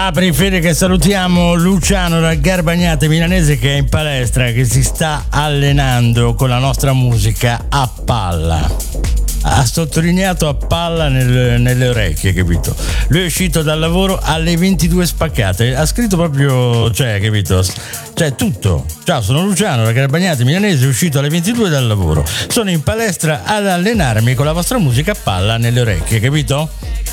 Apri Fede che salutiamo Luciano da Garbagnate Milanese che è in palestra, che si sta allenando con la nostra musica a palla. Ha sottolineato a palla nelle orecchie, capito? Lui è uscito dal lavoro alle 22 spaccate, ha scritto proprio, cioè, capito? Cioè, tutto. Ciao, sono Luciano da Garbagnate Milanese, uscito alle 22 dal lavoro. Sono in palestra ad allenarmi con la vostra musica a palla nelle orecchie, capito?